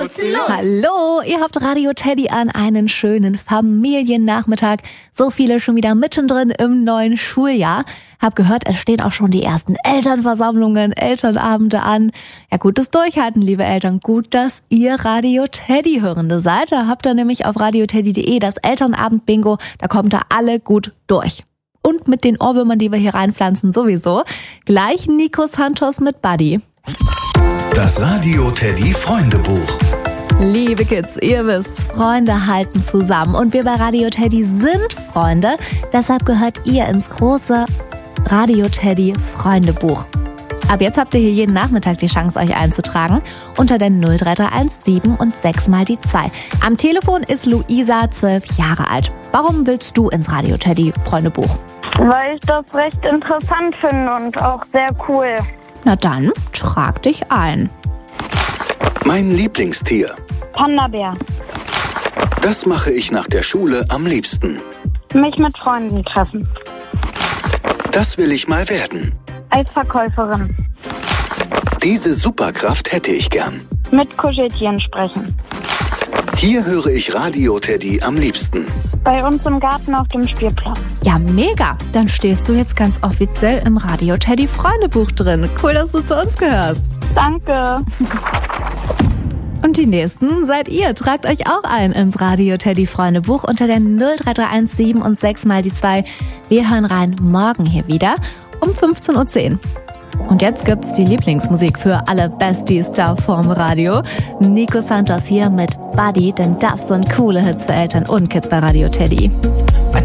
Futzellos. Hallo, ihr habt Radio Teddy an, einen schönen Familiennachmittag. So viele schon wieder mittendrin im neuen Schuljahr. Hab gehört, es stehen auch schon die ersten Elternversammlungen, Elternabende an. Ja, gutes Durchhalten, liebe Eltern. Gut, dass ihr Radio Teddy Hörende seid. Da habt ihr nämlich auf radioteddy.de das Elternabend-Bingo. Da kommt ihr alle gut durch. Und mit den Ohrwürmern, die wir hier reinpflanzen, sowieso. Gleich Nico Santos mit Buddy. Das Radio Teddy Freundebuch. Liebe Kids, ihr wisst, Freunde halten zusammen. Und wir bei Radio Teddy sind Freunde. Deshalb gehört ihr ins große Radio Teddy Freundebuch. Ab jetzt habt ihr hier jeden Nachmittag die Chance, euch einzutragen. Unter der 0331 7 und 6 mal die 2. Am Telefon ist Luisa, 12 Jahre alt. Warum willst du ins Radio Teddy Freundebuch? Weil ich das recht interessant finde und auch sehr cool. Na dann, trag dich ein. Mein Lieblingstier. Panda-Bär. Das mache ich nach der Schule am liebsten. Mich mit Freunden treffen. Das will ich mal werden. Eisverkäuferin. Diese Superkraft hätte ich gern. Mit Kuscheltieren sprechen. Hier höre ich Radio Teddy am liebsten. Bei uns im Garten auf dem Spielplatz. Ja, mega. Dann stehst du jetzt ganz offiziell im Radio Teddy Freundebuch drin. Cool, dass du zu uns gehörst. Danke. Und die Nächsten seid ihr. Tragt euch auch ein ins Radio Teddy Freundebuch unter der 0331 7 und 6 mal die 2. Wir hören rein morgen hier wieder um 15:10 Uhr. Und jetzt gibt's die Lieblingsmusik für alle Besties da vorm Radio. Nico Santos hier mit Buddy, denn das sind coole Hits für Eltern und Kids bei Radio Teddy.